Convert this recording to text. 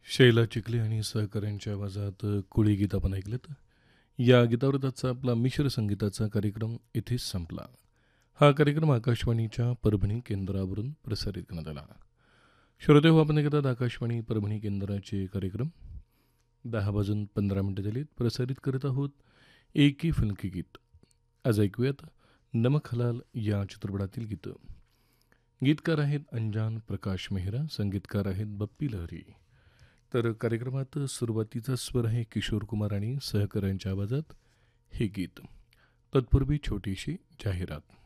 शैला चिखले आणि सहकाऱ्यांच्या आवाजात कुळी गीत आपण ऐकलेत. या गीतावरचा आपला मिश्र संगीताचा कार्यक्रम इथेच संपला. हा कार्यक्रम आकाशवाणीच्या परभणी केंद्रावरून प्रसारित करण्यात आला. श्रोते हो, आपण ऐकतात आकाशवाणी परभणी केंद्राचे कार्यक्रम. 10 वाजून 15 मिनिटं झालीत. प्रसारित करत आहोत एकी फिल्की गीत. आज ऐकूयात नमक हलाल या चित्रपटातील गीतं. गीतकार आहेत अंजान प्रकाश मेहरा, संगीतकार आहेत बप्पी लहरी. तर कार्यक्रमात सुरुवातीचा स्वर आहे किशोर कुमार आणि सहकाऱ्यांच्या आवाजात हे गीत. तत्पूर्वी छोटीशी जाहिरात.